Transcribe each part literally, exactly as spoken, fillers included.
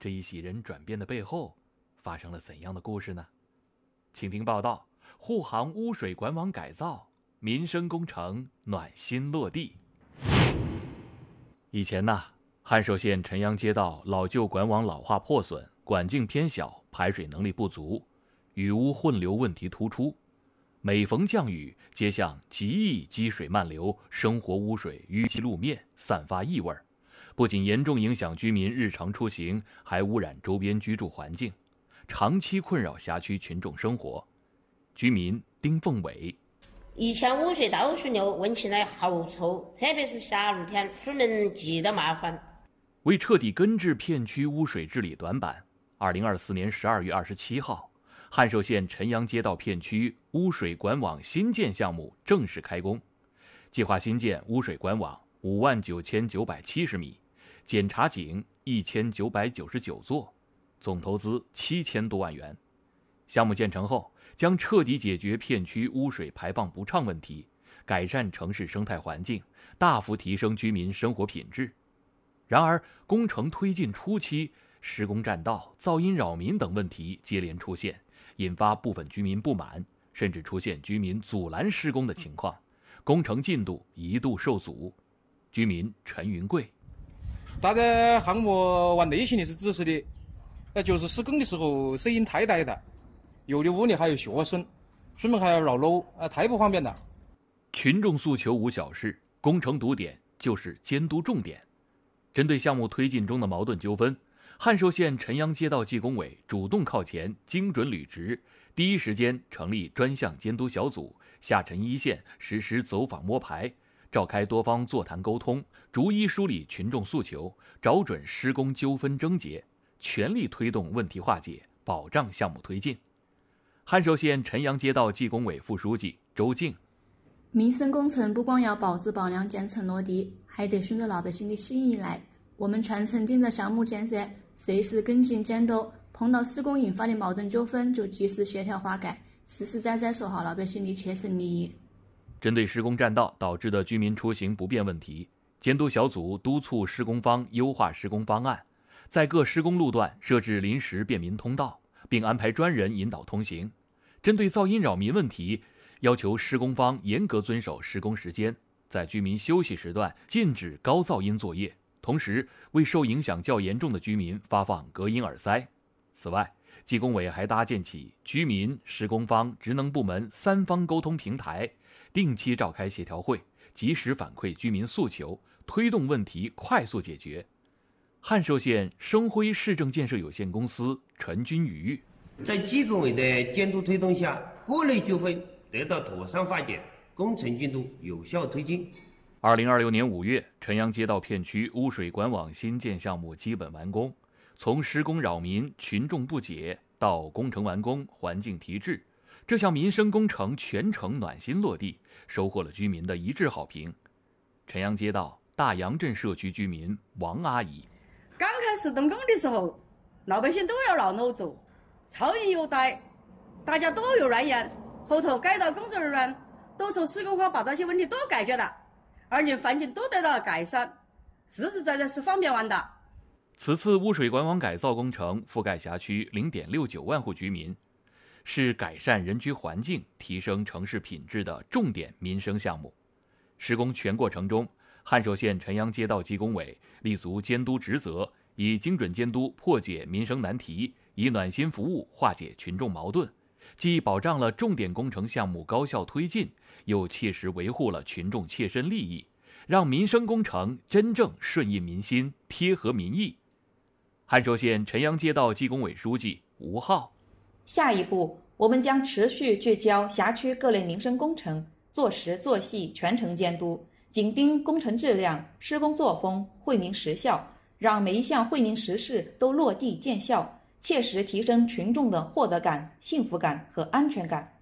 这一喜人转变的背后发生了怎样的故事呢？请听报道：护航污水管网改造，民生工程暖心落地。以前呢，汉寿县陈阳街道老旧管网老化破损，管径偏小，排水能力不足，雨污混流问题突出。每逢降雨，街巷极易积水漫流，生活污水淤积路面，散发异味，不仅严重影响居民日常出行，还污染周边居住环境，长期困扰辖区群众生活。居民丁凤伟： 以前污水到处流，闻起来好臭，特别是下雨天出门极的麻烦。 为彻底根治片区污水治理短板，二零二四年十二月二十七号，汉寿县陈阳街道片区污水管网新建项目正式开工。计划新建污水管网五万九千九百七十米，检查井一千九百九十九座，总投资七千多万元。项目建成后，将彻底解决片区污水排放不畅问题，改善城市生态环境，大幅提升居民生活品质。然而，工程推进初期，施工占道、噪音扰民等问题接连出现，引发部分居民不满，甚至出现居民阻拦施工的情况，工程进度一度受阻。居民陈云贵： 大家项目往内心的是支持的，呃，就是施工的时候声音太大了，有的屋里还有学生，出门还要绕路，啊，太不方便了。 群众诉求无小事，工程堵点就是监督重点。针对项目推进中的矛盾纠纷，汉寿县陈阳街道技工委主动靠前，精准履职，第一时间成立专项监督小组，下沉一线实施走访摸排，召开多方座谈沟通，逐一梳理群众诉求，找准施工纠纷症结，全力推动问题化解，保障项目推进。汉寿县陈阳街道技工委副书记周静： 民生工程不光要保质保量、建成落地，还得顺着老百姓的心意来。我们全程盯着项目建设，随时跟进监督，碰到施工引发的矛盾纠纷就及时协调化解，实实在在守好老百姓的切身利益。 针对施工占道导致的居民出行不便问题，监督小组督促施工方优化施工方案，在各施工路段设置临时便民通道，并安排专人引导通行。针对噪音扰民问题，要求施工方严格遵守施工时间，在居民休息时段禁止高噪音作业，同时为受影响较严重的居民发放隔音耳塞。此外，技工委还搭建起居民、施工方、职能部门三方沟通平台，定期召开协调会，及时反馈居民诉求，推动问题快速解决。汉寿县生辉市政建设有限公司陈君宇： 在技工委的监督推动下，各类纠纷得到妥善化解，工程进度有效推进。 二零二六年五月，陈阳街道片区污水管网新建项目基本完工，从施工扰民、群众不解到工程完工、环境提质，这项民生工程全程暖心落地，收获了居民的一致好评。陈阳街道大杨镇社区居民王阿姨： 刚开始动工的时候，老百姓都要闹搂走，噪音又大，大家都有怨言。后头街道工作人员都说施工方把这些问题都解决了，而且环境都得到改善，实实在在是方便完的。 此次污水管网改造工程覆盖辖区 零点六九万户居民，是改善人居环境、提升城市品质的重点民生项目。施工全过程中，汉寿县陈阳街道技工委立足监督职责，以精准监督破解民生难题，以暖心服务化解群众矛盾，既保障了重点工程项目高效推进，又切实维护了群众切身利益，让民生工程真正顺应民心、贴合民意。汉寿县陈阳街道技工委书记吴浩： 下一步，我们将持续聚焦辖区各类民生工程，做实做细全程监督，紧盯工程质量、施工作风、惠民实效，让每一项惠民实事都落地见效，切实提升群众的获得感、幸福感和安全感。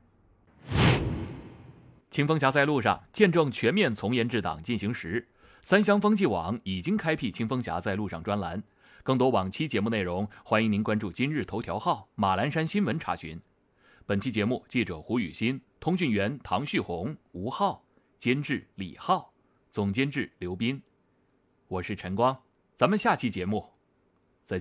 清风峡在路上，见证全面从严治党进行时。三湘风纪网已经开辟清风峡在路上专栏，更多往期节目内容，欢迎您关注今日头条号、马栏山新闻查询。本期节目，记者胡雨欣，通讯员唐旭红、吴浩，监制李浩，总监制刘斌。我是陈光，咱们下期节目